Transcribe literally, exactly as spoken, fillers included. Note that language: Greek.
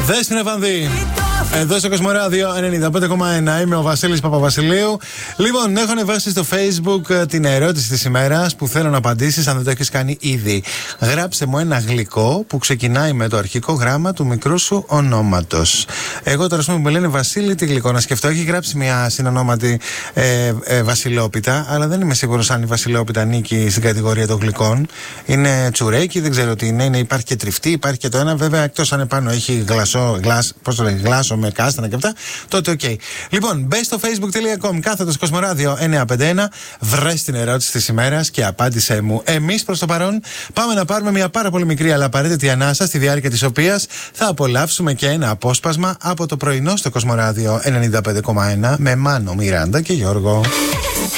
Δέσποινα Βανδύ. Εδώ στο Κοσμοράδιο ενενήντα πέντε κόμμα ένα είμαι ο Βασίλης Παπαβασιλείου. Λοιπόν, έχω ανεβάσει στο Facebook την ερώτηση της ημέρας που θέλω να απαντήσεις αν δεν το έχεις κάνει ήδη. Γράψε μου ένα γλυκό που ξεκινάει με το αρχικό γράμμα του μικρού σου ονόματος. Εγώ τώρα, πούμε, μου λένε Βασίλη, τι γλυκό να σκεφτώ. Έχει γράψει μια συνονόματη ε, ε, Βασιλόπιτα, αλλά δεν είμαι σίγουρος αν η Βασιλόπιτα ανήκει στην κατηγορία των γλυκών. Είναι τσουρέκι, δεν ξέρω τι είναι. είναι υπάρχει και τριφτή, υπάρχει και το ένα. Βέβαια, εκτός αν επάνω έχει γλασό, γλάσ, πώς το λέει, γλάσο με κάστανα και αυτά, τότε οκ. Okay. Λοιπόν, μπες στο facebook τελεία com κάθετος Κοσμοράδιο εννιακόσια πενήντα ένα, βρες την ερώτηση της ημέρας και απάντησέ μου. Εμείς προς το παρόν πάμε να πάρουμε μια πάρα πολύ μικρή αλλά απαραίτητη ανάσα, στη διάρκεια της οποίας θα απολαύσουμε και ένα απόσπασμα από το πρωινό στο Κοσμοράδιο ενενήντα πέντε κόμμα ένα με Μάνο, Μιράντα και Γιώργο.